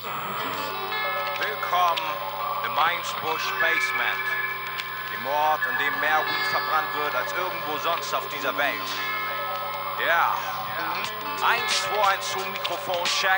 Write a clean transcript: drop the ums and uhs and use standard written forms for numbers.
Willkommen im Mainz-Busch Basement. Dem Ort, an dem mehr Weed verbrannt wird als irgendwo sonst auf dieser Welt. Ja. 1, 2, 1, 2, Mikrofon, check.